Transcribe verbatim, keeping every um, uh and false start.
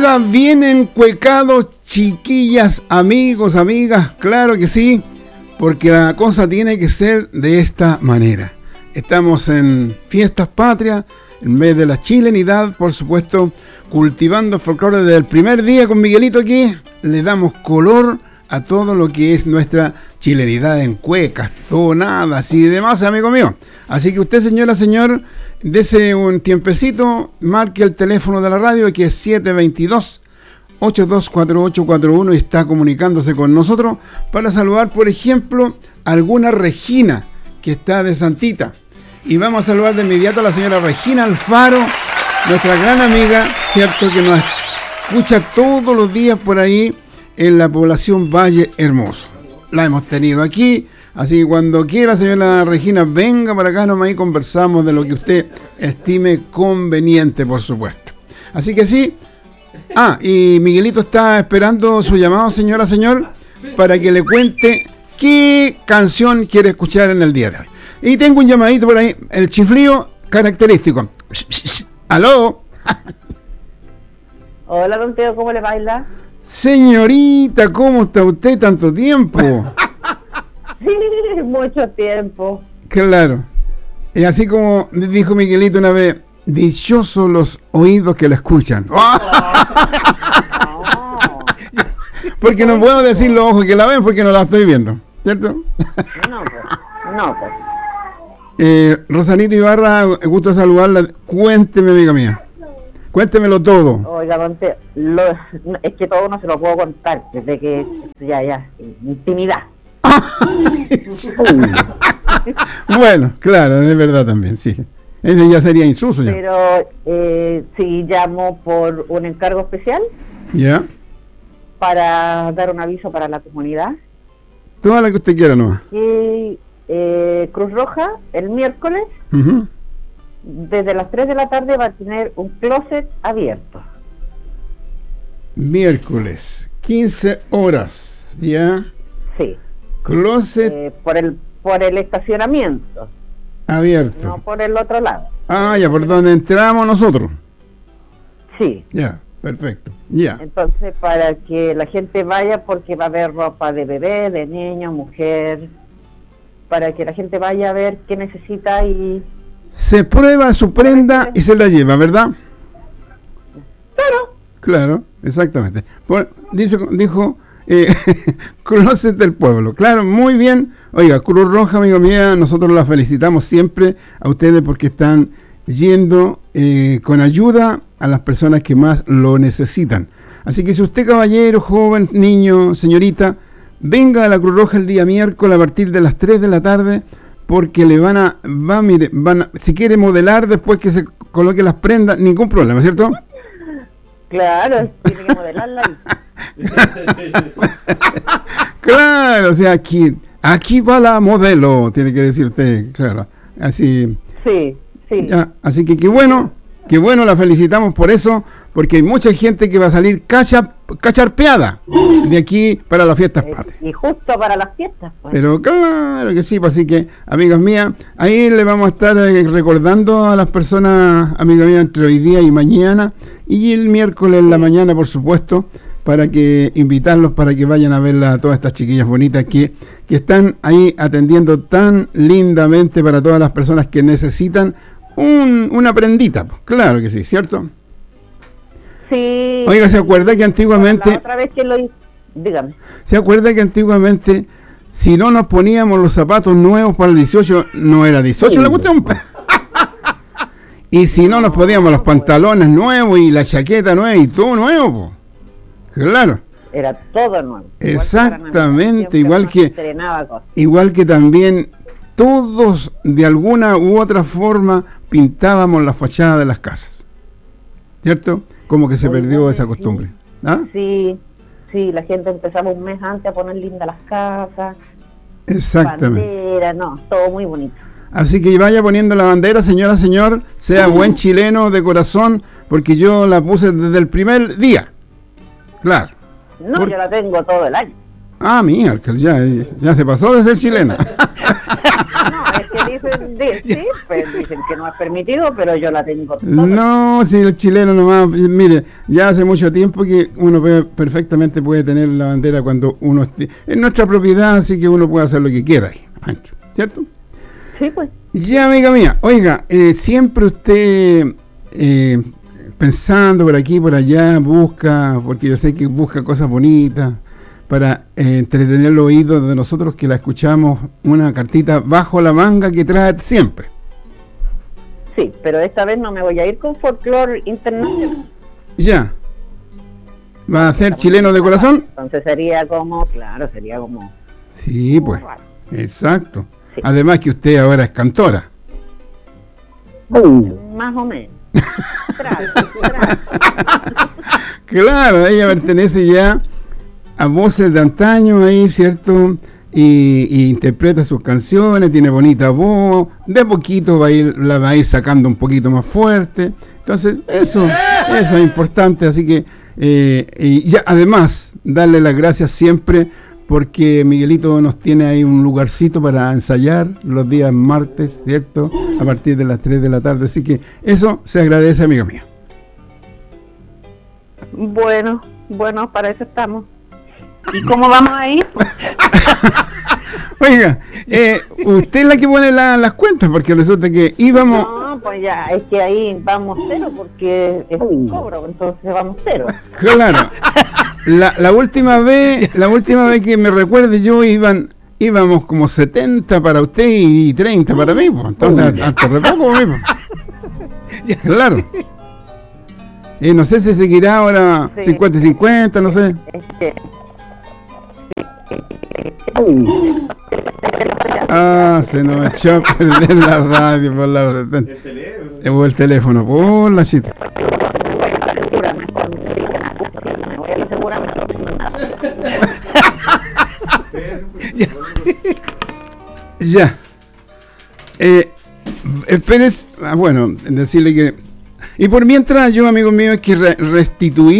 Oiga, vienen cuecados, chiquillas, amigos, amigas, claro que sí, porque la cosa tiene que ser de esta manera. Estamos en Fiestas Patrias, en mes de la chilenidad, por supuesto, cultivando el folclore desde el primer día con Miguelito aquí. Le damos color a todo lo que es nuestra chilenidad en cuecas, tonadas y demás, amigo mío. Así que usted, señora, señor, dese un tiempecito, marque el teléfono de la radio que es siete dos dos, ocho dos cuatro ocho cuatro uno y está comunicándose con nosotros para saludar, por ejemplo, a alguna Regina que está de Santita. Y vamos a saludar de inmediato a la señora Regina Alfaro, nuestra gran amiga, cierto, que nos escucha todos los días por ahí en la población Valle Hermoso. La hemos tenido aquí, así que cuando quiera, señora Regina, venga para acá nomás y conversamos de lo que usted estime conveniente, por supuesto. Así que sí. Ah, y Miguelito está esperando su llamado, señora, señor, para que le cuente qué canción quiere escuchar en el día de hoy. Y tengo un llamadito por ahí, el chiflío característico. ¿Aló? Hola, don Teo, ¿cómo le baila? Señorita, ¿cómo está usted tanto tiempo? Sí, mucho tiempo. Claro. Y así como dijo Miguelito una vez, dichosos los oídos que la escuchan. Porque no puedo decir los ojos que la ven porque no la estoy viendo, ¿cierto? No, pues, no, pues. Eh, Rosanita Ibarra, gusto saludarla. Cuénteme, amiga mía. Cuéntemelo todo. Oiga, don Teo, lo, es que todo no se lo puedo contar, desde que ya, ya, intimidad. Bueno, claro, es verdad también, sí. Ese ya sería insulso ya. Pero eh, sí llamo por un encargo especial. Ya. Para dar un aviso para la comunidad. Toda la que usted quiera nomás. Y eh, Cruz Roja, el miércoles, uh-huh. desde las tres de la tarde va a tener un closet abierto. Miércoles, quince horas, ¿ya? Sí. Closet. Eh, por el por el estacionamiento. Abierto. No por el otro lado. Ah, ya, por donde entramos nosotros. Sí. Ya, perfecto. Ya. Entonces, para que la gente vaya, porque va a haber ropa de bebé, de niño, mujer, para que la gente vaya a ver qué necesita y... Se prueba su prenda y se la lleva, ¿verdad? Claro. Claro, exactamente. Por, dice, dijo... Eh, Closet del Pueblo, claro, muy bien. Oiga, Cruz Roja, amigo mío, nosotros la felicitamos siempre a ustedes porque están yendo eh, con ayuda a las personas que más lo necesitan. Así que si usted, caballero, joven, niño, señorita, venga a la Cruz Roja el día miércoles a partir de las tres de la tarde, porque le van a, va, mire, van a, si quiere modelar después que se coloque las prendas, ningún problema, ¿cierto? Claro, tiene que modelarla ahí. Claro, o sea, aquí, aquí va la modelo, tiene que decir usted, claro, así. Sí, sí. Ya, así que qué bueno, qué bueno, la felicitamos por eso, porque hay mucha gente que va a salir cacha, cacharpeada de aquí para las fiestas patrias. Y justo para las fiestas. Pues. Pero claro que sí, pues, así que, amigas mías, ahí le vamos a estar eh, recordando a las personas, amigas mías, entre hoy día y mañana, y el miércoles en la mañana, por supuesto, para que invitarlos para que vayan a ver a todas estas chiquillas bonitas que, que están ahí atendiendo tan lindamente para todas las personas que necesitan un, una prendita. Claro que sí, ¿cierto? Sí. Oiga, ¿se acuerda que antiguamente... La otra vez que lo hice, dígame. ¿Se acuerda que antiguamente si no nos poníamos los zapatos nuevos para el dieciocho, no era dieciocho la cuestión? Y si no nos poníamos los pantalones nuevos y la chaqueta nueva y todo nuevo, claro. Era todo nuevo. Exactamente, igual que, igual que también todos de alguna u otra forma pintábamos la fachada de las casas, ¿cierto? Como que se perdió esa costumbre. ¿Ah? Sí, sí, la gente empezaba un mes antes a poner lindas las casas. Exactamente. Bandera, no, todo muy bonito. Así que vaya poniendo la bandera, señora, señor, sea buen chileno de corazón, porque yo la puse desde el primer día. Claro. No, Por... yo la tengo todo el año. Ah, mierda, ya, ya se pasó desde el chileno. No, es que dicen, di- sí, pues dicen que no es permitido, pero yo la tengo toda. No, si el chileno nomás, mire, ya hace mucho tiempo que uno puede, perfectamente puede tener la bandera cuando uno esté en nuestra propiedad, así que uno puede hacer lo que quiera ahí, ancho, ¿cierto? Sí, pues. Ya, amiga mía, oiga, eh, siempre usted eh, pensando por aquí, por allá, busca, porque yo sé que busca cosas bonitas para eh, entretener los oídos de nosotros que la escuchamos, una cartita bajo la manga que trae siempre. Sí, pero esta vez no me voy a ir con folclore internacional. Ya. ¿Va a ser chileno de corazón? Entonces sería como, claro, sería como... Sí, pues, raro. exacto. Sí. Además que usted ahora es cantora. Más o menos. Trato, trato. Claro, ella pertenece ya a voces de antaño ahí, ¿cierto? Y, y interpreta sus canciones, tiene bonita voz, de poquito va a ir, la va a ir sacando un poquito más fuerte. Entonces, eso, eso es importante, así que, eh, y ya, además, darle las gracias siempre, porque Miguelito nos tiene ahí un lugarcito para ensayar los días martes, ¿cierto? A partir de las tres de la tarde, así que eso se agradece, amiga mía. Bueno, bueno, para eso estamos. ¿Y cómo vamos a ir? Oiga, eh, usted es la que pone la, las cuentas, porque resulta que íbamos... No, pues ya, es que ahí vamos cero, porque es un cobro, entonces vamos cero. Claro, la, la última vez, la última vez que me recuerde yo iban, íbamos como setenta para usted y treinta para mí, pues. Entonces hasta re poco mismo. Claro. Eh, no sé si seguirá ahora Sí. cincuenta y cincuenta, no sé. Es que, Ah, se nos echó a perder la radio por la el teléfono. El teléfono, por la chita. me voy a asegurar mejor. Ya. Eh, espérese, ah, bueno, decirle que... Y por mientras yo, amigo mío, es que re- restituir